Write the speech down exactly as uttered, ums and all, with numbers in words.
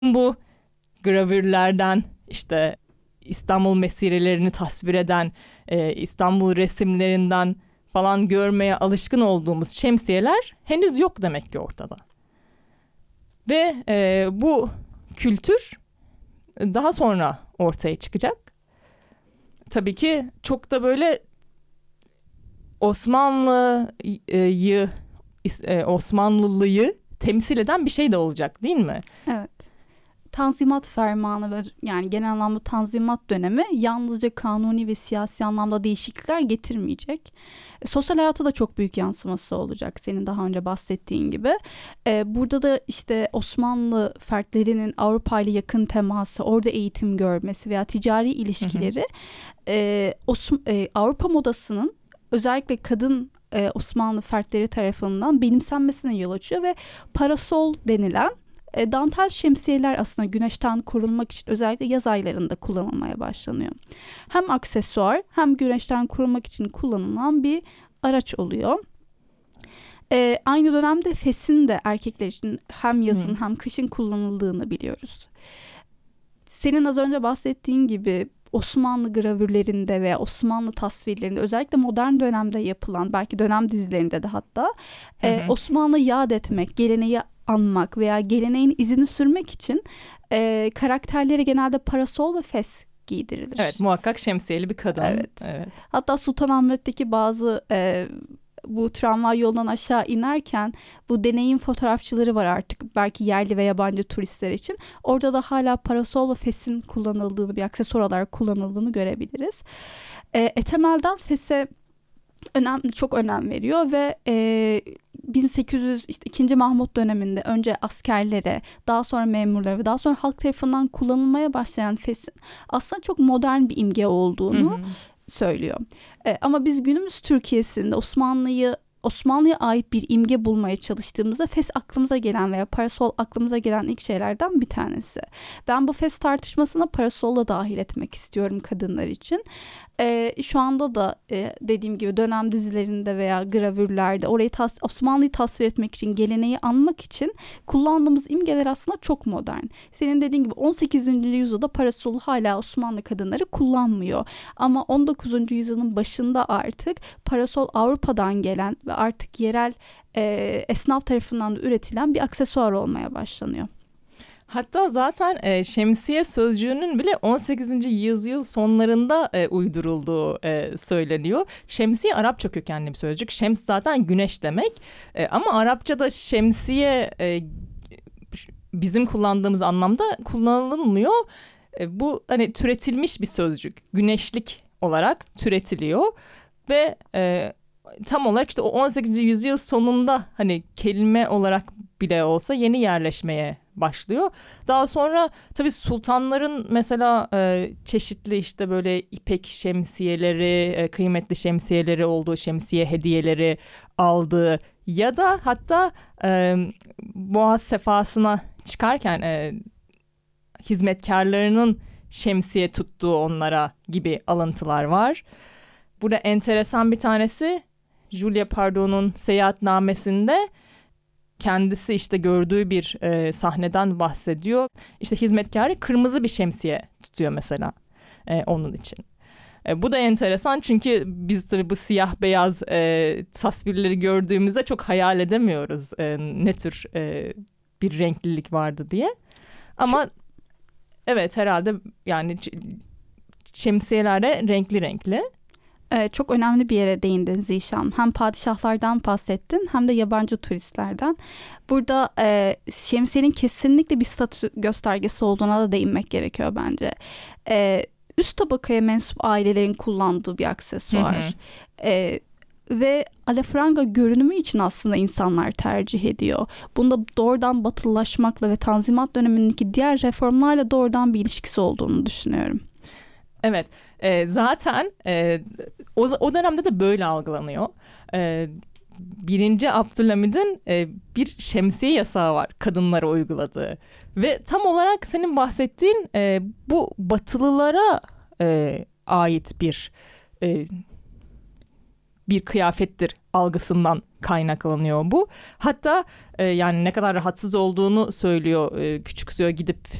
Bu gravürlerden işte İstanbul mesirelerini tasvir eden, e, İstanbul resimlerinden falan görmeye alışkın olduğumuz şemsiyeler henüz yok demek ki ortada. Ve e, bu kültür daha sonra ortaya çıkacak. Tabii ki çok da böyle Osmanlı'yı, Osmanlılıyı temsil eden bir şey de olacak, değil mi? Evet. Tanzimat Fermanı ve yani genel anlamda Tanzimat dönemi yalnızca kanuni ve siyasi anlamda değişiklikler getirmeyecek. E, sosyal hayata da çok büyük yansıması olacak senin daha önce bahsettiğin gibi. E, burada da işte Osmanlı fertlerinin Avrupa ile yakın teması, orada eğitim görmesi veya ticari ilişkileri hı hı. E, Os- e, Avrupa modasının özellikle kadın e, Osmanlı fertleri tarafından benimsenmesine yol açıyor ve parasol denilen E, dantel şemsiyeler aslında güneşten korunmak için özellikle yaz aylarında kullanılmaya başlanıyor. Hem aksesuar hem güneşten korunmak için kullanılan bir araç oluyor. E, aynı dönemde fesin de erkekler için hem yazın hmm. hem kışın kullanıldığını biliyoruz. Senin az önce bahsettiğin gibi Osmanlı gravürlerinde veya Osmanlı tasvirlerinde özellikle modern dönemde yapılan belki dönem dizilerinde de hatta hı hı. E, Osmanlı'yı yad etmek, geleneği anmak veya geleneğin izini sürmek için e, karakterleri genelde parasol ve fes giydirilir. Evet, muhakkak şemsiyeli bir kadın. Evet. evet. Hatta Sultanahmet'teki bazı e, bu tramvay yolundan aşağı inerken bu deneyim fotoğrafçıları var artık belki yerli ve yabancı turistler için. Orada da hala parasol ve fesin kullanıldığını, bir aksesuar olarak kullanıldığını görebiliriz. E, Etemel'den fese önemli, çok önem veriyor ve e, bin sekiz yüz işte ikinci Mahmut döneminde önce askerlere, daha sonra memurlara ve daha sonra halk tarafından kullanılmaya başlayan fesin aslında çok modern bir imge olduğunu hı hı. söylüyor. E, ama biz günümüz Türkiye'sinde Osmanlı'yı Osmanlı'ya ait bir imge bulmaya çalıştığımızda fes aklımıza gelen veya parasol aklımıza gelen ilk şeylerden bir tanesi. Ben bu fes tartışmasına parasolla da dahil etmek istiyorum kadınlar için. Ee, şu anda da e, dediğim gibi dönem dizilerinde veya gravürlerde orayı tas- Osmanlı'yı tasvir etmek için, geleneği anmak için kullandığımız imgeler aslında çok modern. Senin dediğin gibi on sekizinci yüzyılda parasolu hala Osmanlı kadınları kullanmıyor. Ama on dokuzuncu yüzyılın başında artık parasol Avrupa'dan gelen ve artık yerel e, esnaf tarafından da üretilen bir aksesuar olmaya başlanıyor. Hatta zaten e, şemsiye sözcüğünün bile on sekizinci yüzyıl sonlarında e, uydurulduğu e, söyleniyor. Şemsiye Arapça kökenli bir sözcük. Şems zaten güneş demek. E, ama Arapçada şemsiye e, bizim kullandığımız anlamda kullanılmıyor. E, bu hani türetilmiş bir sözcük. Güneşlik olarak türetiliyor ve e, tam olarak işte o on sekizinci yüzyıl sonunda hani kelime olarak bile olsa yeni yerleşmeye başlıyor. Daha sonra tabii sultanların mesela e, çeşitli işte böyle ipek şemsiyeleri, e, kıymetli şemsiyeleri olduğu, şemsiye hediyeleri aldığı ya da hatta e, boğaz sefasına çıkarken e, hizmetkarlarının şemsiye tuttuğu onlara gibi alıntılar var. Burada enteresan bir tanesi Julia Pardot'un seyahatnamesinde kendisi işte gördüğü bir e, sahneden bahsediyor. İşte hizmetkarı kırmızı bir şemsiye tutuyor mesela e, onun için. E, bu da enteresan çünkü biz tabii bu siyah beyaz e, tasvirleri gördüğümüzde çok hayal edemiyoruz e, ne tür e, bir renklilik vardı diye. Ama çok... evet herhalde yani şemsiyeler de renkli renkli. Ee, çok önemli bir yere değindin Zişan. Hem padişahlardan bahsettin hem de yabancı turistlerden. Burada e, şemsiyenin kesinlikle bir statü göstergesi olduğuna da değinmek gerekiyor bence. E, üst tabakaya mensup ailelerin kullandığı bir aksesuar. Hı hı. E, ve alafranga görünümü için aslında insanlar tercih ediyor. Bunda doğrudan batılılaşmakla ve Tanzimat dönemindeki diğer reformlarla doğrudan bir ilişkisi olduğunu düşünüyorum. Evet, e, zaten e, o, o dönemde de böyle algılanıyor. E, Birinci Abdülhamid'in e, bir şemsiye yasağı var kadınlara uyguladığı. Ve tam olarak senin bahsettiğin e, bu batılılara e, ait bir e, bir kıyafettir algısından kaynaklanıyor bu. Hatta e, yani ne kadar rahatsız olduğunu söylüyor, e, küçümsüyor, gidip